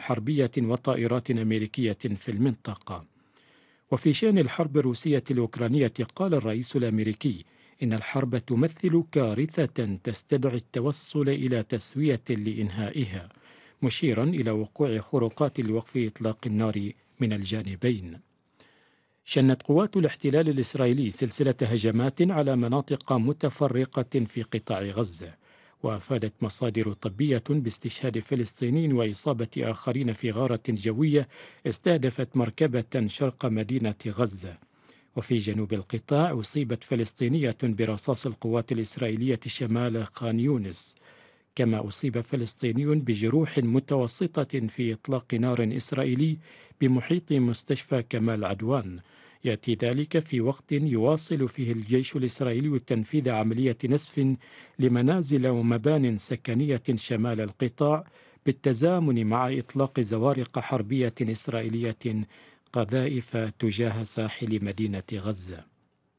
حربية وطائرات أمريكية في المنطقة. وفي شأن الحرب الروسية الأوكرانية، قال الرئيس الأمريكي إن الحرب تمثل كارثة تستدعي التوصل إلى تسوية لإنهائها، مشيرا إلى وقوع خروقات لوقف إطلاق النار من الجانبين. شنت قوات الاحتلال الإسرائيلي سلسلة هجمات على مناطق متفرقة في قطاع غزة، وأفادت مصادر طبية باستشهاد فلسطينيين وإصابة آخرين في غارة جوية استهدفت مركبة شرق مدينة غزة. وفي جنوب القطاع أصيبت فلسطينية برصاص القوات الإسرائيلية شمال خان يونس، كما أصيب فلسطيني بجروح متوسطة في إطلاق نار إسرائيلي بمحيط مستشفى كمال عدوان. يأتي ذلك في وقت يواصل فيه الجيش الإسرائيلي تنفيذ عملية نسف لمنازل ومبان سكنية شمال القطاع، بالتزامن مع إطلاق زوارق حربية إسرائيلية قذائف تجاه ساحل مدينة غزة.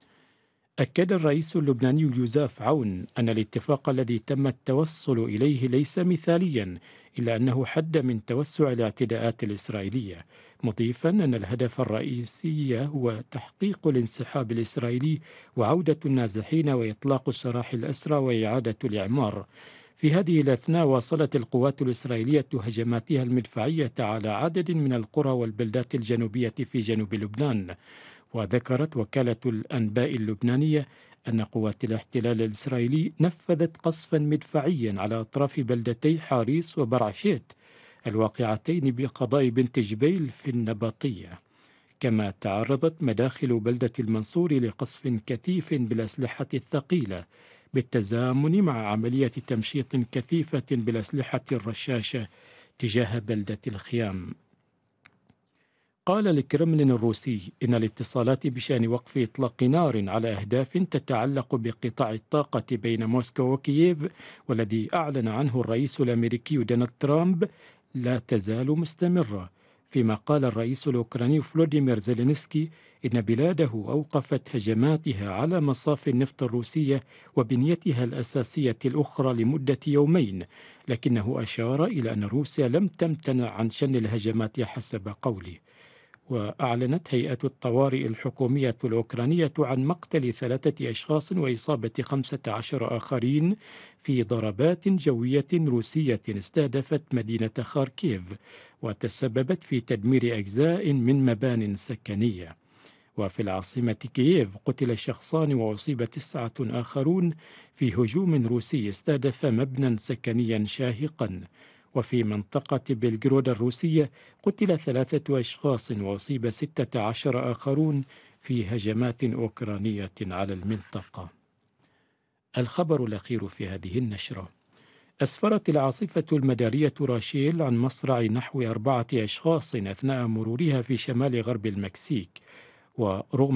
أكد الرئيس اللبناني جوزاف عون أن الاتفاق الذي تم التوصل إليه ليس مثاليا، إلا أنه حد من توسع الاعتداءات الإسرائيلية، مضيفا أن الهدف الرئيسي هو تحقيق الانسحاب الإسرائيلي وعودة النازحين وإطلاق سراح الأسرى وإعادة الإعمار. في هذه الأثناء واصلت القوات الإسرائيلية هجماتها المدفعية على عدد من القرى والبلدات الجنوبية في جنوب لبنان. وذكرت وكالة الأنباء اللبنانية أن قوات الاحتلال الإسرائيلي نفذت قصفا مدفعيا على أطراف بلدتي حاريس وبرعشيت الواقعتين بقضاء بنت جبيل في النباطية. كما تعرضت مداخل بلدة المنصور لقصف كثيف بالأسلحة الثقيلة، بالتزامن مع عملية تمشيط كثيفة بالأسلحة الرشاشة تجاه بلدة الخيام. قال الكرملين الروسي إن الاتصالات بشأن وقف إطلاق نار على أهداف تتعلق بقطاع الطاقة بين موسكو وكييف، والذي أعلن عنه الرئيس الأمريكي دونالد ترامب، لا تزال مستمرة. فيما قال الرئيس الأوكراني فلوديمير زيلينسكي إن بلاده أوقفت هجماتها على مصافي النفط الروسية وبنيتها الأساسية الأخرى لمدة يومين، لكنه أشار إلى أن روسيا لم تمتنع عن شن الهجمات حسب قوله. وأعلنت هيئة الطوارئ الحكومية الأوكرانية عن مقتل 3 أشخاص وإصابة 15 آخرين في ضربات جوية روسية استهدفت مدينة خاركيف، وتسببت في تدمير أجزاء من مبان سكنية. وفي العاصمة كييف قتل شخصان وأصيب 9 آخرون في هجوم روسي استهدف مبنى سكنيا شاهقا. وفي منطقة بلغراد الروسية قتل 3 أشخاص وأصيب 16 آخرون في هجمات أوكرانية على المنطقة. الخبر الأخير في هذه النشرة: أسفرت العاصفة المدارية راشيل عن مصرع نحو 4 أشخاص أثناء مرورها في شمال غرب المكسيك. ورغم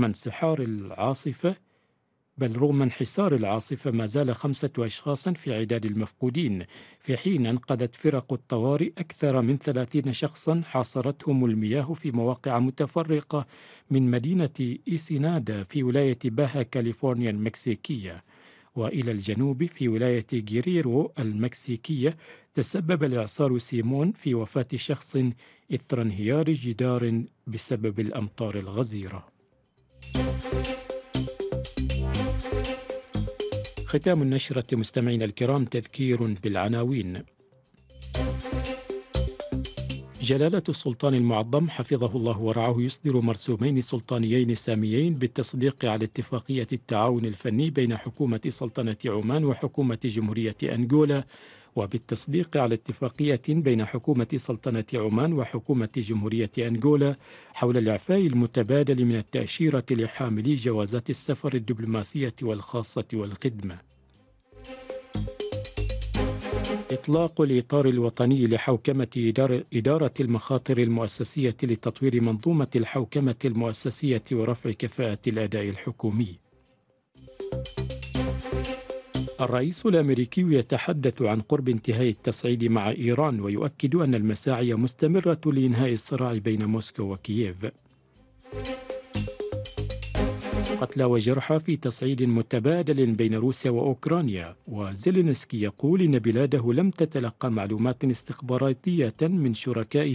انحسار العاصفة ما زال 5 أشخاص في عداد المفقودين، في حين أنقذت فرق الطوارئ أكثر من 30 شخصا حاصرتهم المياه في مواقع متفرقة من مدينة إيسينادا في ولاية باها كاليفورنيا المكسيكية. وإلى الجنوب في ولاية جيريرو المكسيكية تسبب الإعصار سيمون في وفاة شخص إثر انهيار جدار بسبب الأمطار الغزيرة. ختام النشرة مستمعينا الكرام تذكير بالعناوين. جلالة السلطان المعظم حفظه الله ورعاه يصدر مرسومين سلطانيين ساميين بالتصديق على اتفاقية التعاون الفني بين حكومة سلطنة عمان وحكومة جمهورية أنغولا، وبالتصديق على اتفاقية بين حكومة سلطنة عمان وحكومة جمهورية أنغولا حول الإعفاء المتبادل من التأشيرة لحاملي جوازات السفر الدبلوماسية والخاصة والخدمة. إطلاق الإطار الوطني لحوكمة إدارة المخاطر المؤسسية لتطوير منظومة الحوكمة المؤسسية ورفع كفاءة الأداء الحكومي. الرئيس الأمريكي يتحدث عن قرب انتهاء التصعيد مع إيران، ويؤكد أن المساعي مستمرة لإنهاء الصراع بين موسكو وكييف. قتلى وجرحى في تصعيد متبادل بين روسيا وأوكرانيا، وزيلينسكي يقول إن بلاده لم تتلقى معلومات استخباراتية من شركائه